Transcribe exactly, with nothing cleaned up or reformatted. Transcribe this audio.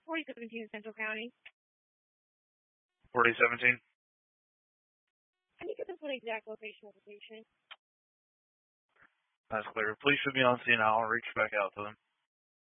forty seventeen Central County. forty seventeen? Can you give us an exact location of the patient? That's clear. Please put me on scene. I'll reach back out to them.